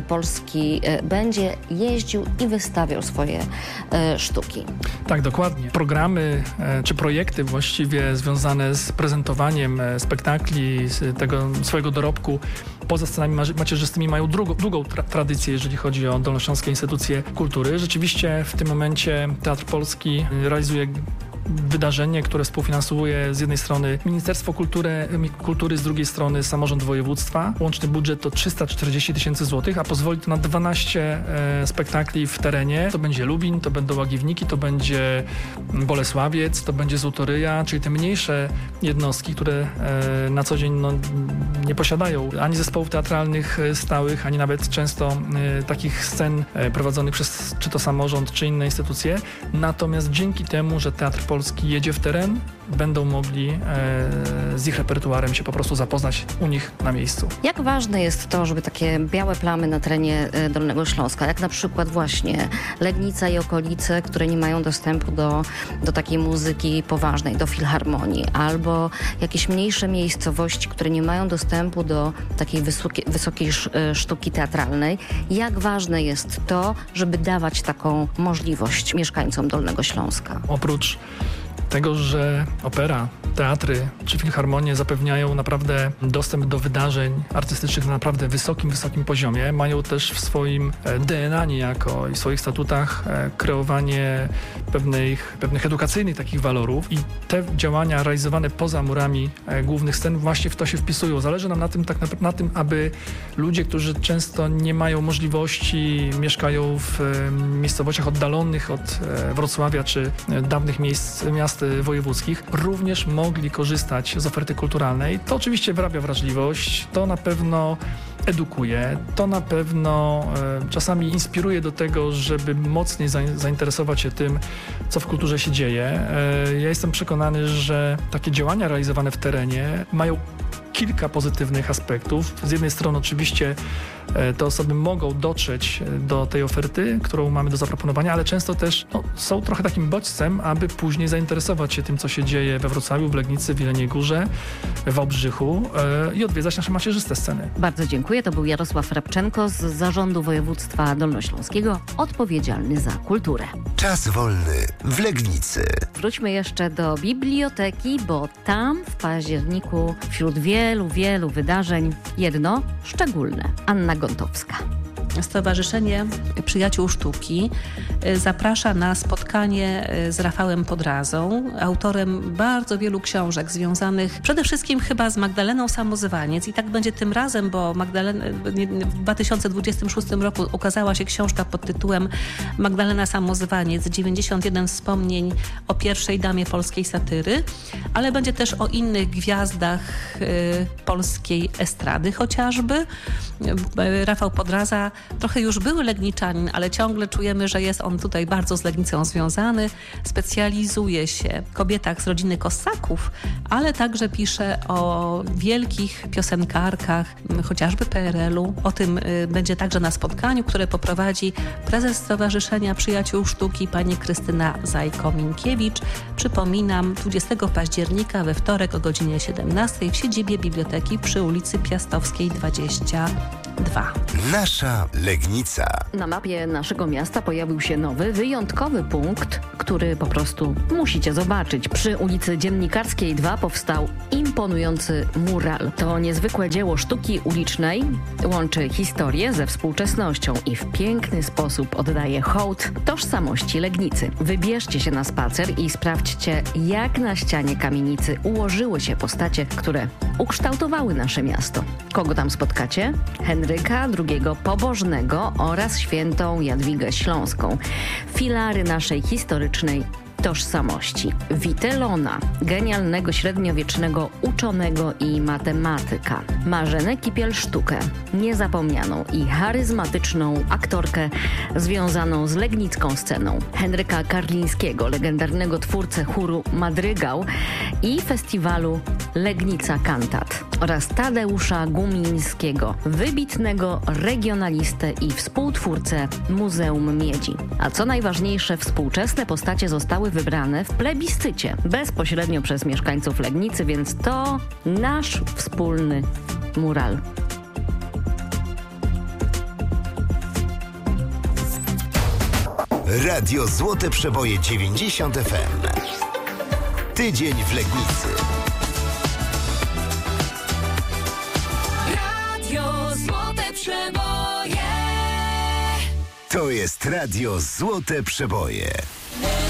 Polski y, będzie jeździł i wystawiał swoje y, sztuki.
Tak, dokładnie. Programy y, czy projekty właściwie związane z prezentowaniem y, spektakli, z tego swojego dorobku poza scenami macierzystymi mają drugą, długą tra- tradycję, jeżeli chodzi o dolnośląskie instytucje kultury. Rzeczywiście w tym momencie Teatr Polski realizuje wydarzenie, które współfinansuje z jednej strony Ministerstwo Kultury, Kultury, z drugiej strony samorząd województwa. Łączny budżet to trzysta czterdzieści tysięcy złotych, a pozwoli to na dwanaście e, spektakli w terenie. To będzie Lubin, to będą Łagiwniki, to będzie Bolesławiec, to będzie Złotoryja, czyli te mniejsze jednostki, które e, na co dzień no, nie posiadają ani zespołów teatralnych stałych, ani nawet często e, takich scen e, prowadzonych przez czy to samorząd, czy inne instytucje. Natomiast dzięki temu, że Teatr Polski jedzie w teren, będą mogli e, z ich repertuarem się po prostu zapoznać u nich na miejscu.
Jak ważne jest to, żeby takie białe plamy na terenie e, Dolnego Śląska, jak na przykład właśnie Legnica i okolice, które nie mają dostępu do, do takiej muzyki poważnej, do filharmonii, albo jakieś mniejsze miejscowości, które nie mają dostępu do takiej wysokiej, wysokiej sztuki teatralnej. Jak ważne jest to, żeby dawać taką możliwość mieszkańcom Dolnego Śląska?
Oprócz tego, że opera, teatry czy filharmonie zapewniają naprawdę dostęp do wydarzeń artystycznych na naprawdę wysokim, wysokim poziomie, mają też w swoim D N A niejako i w swoich statutach kreowanie pewnych, pewnych edukacyjnych takich walorów i te działania realizowane poza murami głównych scen właśnie w to się wpisują. Zależy nam na tym, tak na, na tym, aby ludzie, którzy często nie mają możliwości, mieszkają w miejscowościach oddalonych od Wrocławia czy dawnych miejsc, miast wojewódzkich, również mogli korzystać z oferty kulturalnej. To oczywiście wyrabia wrażliwość, to na pewno edukuje, to na pewno e, czasami inspiruje do tego, żeby mocniej za, zainteresować się tym, co w kulturze się dzieje. E, ja jestem przekonany, że takie działania realizowane w terenie mają kilka pozytywnych aspektów. Z jednej strony oczywiście e, te osoby mogą dotrzeć do tej oferty, którą mamy do zaproponowania, ale często też no, są trochę takim bodźcem, aby później zainteresować się tym, co się dzieje we Wrocławiu, w Legnicy, w Jeleniej Górze, w Wałbrzychu e, i odwiedzać nasze macierzyste sceny.
Bardzo dziękuję. To był Jarosław Rabczenko z Zarządu Województwa Dolnośląskiego, odpowiedzialny za kulturę.
Czas wolny w Legnicy.
Wróćmy jeszcze do biblioteki, bo tam w październiku wśród wielu, wielu wydarzeń jedno szczególne. Anna Gontowska.
Stowarzyszenie Przyjaciół Sztuki zaprasza na spotkanie z Rafałem Podrazą, autorem bardzo wielu książek związanych przede wszystkim chyba z Magdaleną Samozwaniec i tak będzie tym razem, bo Magdalena, w dwa tysiące dwudziestym szóstym roku ukazała się książka pod tytułem Magdalena Samozwaniec, dziewięćdziesiąt jeden wspomnień o pierwszej damie polskiej satyry, ale będzie też o innych gwiazdach y, polskiej estrady chociażby. Rafał Podraza trochę już był legniczanin, ale ciągle czujemy, że jest on tutaj bardzo z Legnicą związany. Specjalizuje się w kobietach z rodziny Kossaków, ale także pisze o wielkich piosenkarkach, chociażby P R L-u. O tym będzie także na spotkaniu, które poprowadzi prezes Stowarzyszenia Przyjaciół Sztuki, pani Krystyna Zajko-Minkiewicz. Przypominam, dwudziestego października we wtorek o godzinie siedemnastej w siedzibie biblioteki przy ulicy Piastowskiej dwadzieścia dwa.
Nasza Legnica.
Na mapie naszego miasta pojawił się nowy, wyjątkowy punkt, który po prostu musicie zobaczyć. Przy ulicy Dziennikarskiej dwa powstał imponujący mural. To niezwykłe dzieło sztuki ulicznej, łączy historię ze współczesnością i w piękny sposób oddaje hołd tożsamości Legnicy. Wybierzcie się na spacer i sprawdźcie, jak na ścianie kamienicy ułożyły się postacie, które ukształtowały nasze miasto. Kogo tam spotkacie? Henryka drugiego Pobożnego oraz świętą Jadwigę Śląską. Filary naszej historycznej tożsamości. Witelona, genialnego średniowiecznego uczonego i matematyka. Marzenę Kipiel-Sztukę, niezapomnianą i charyzmatyczną aktorkę związaną z legnicką sceną. Henryka Karlińskiego, legendarnego twórcę chóru Madrygał i festiwalu Legnica Kantat. Oraz Tadeusza Gumińskiego, wybitnego regionalistę i współtwórcę Muzeum Miedzi. A co najważniejsze, współczesne postacie zostały wybrane w plebiscycie bezpośrednio przez mieszkańców Legnicy, więc to nasz wspólny mural.
Radio Złote Przeboje dziewięćdziesiąt F M. Tydzień w Legnicy.
Radio Złote Przeboje.
To jest Radio Złote Przeboje.